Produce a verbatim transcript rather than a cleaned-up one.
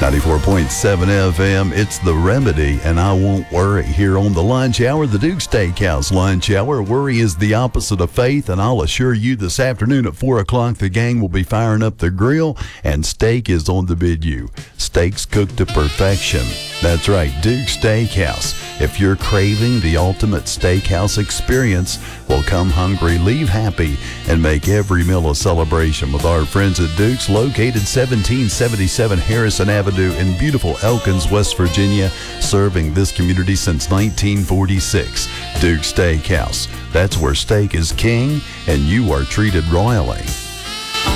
ninety-four point seven F M, it's The Remedy, and I Won't Worry. Here on the lunch hour, the Duke Steakhouse lunch hour. Worry is the opposite of faith, and I'll assure you this afternoon at four o'clock, the gang will be firing up the grill, and steak is on the menu. Steaks cooked to perfection. That's right, Duke Steakhouse. If you're craving the ultimate steakhouse experience, well, come hungry, leave happy, and make every meal a celebration with our friends at Duke's, located seventeen seventy-seven Harrison Avenue in beautiful Elkins, West Virginia, serving this community since nineteen forty-six. Duke Steakhouse. That's where steak is king, and you are treated royally.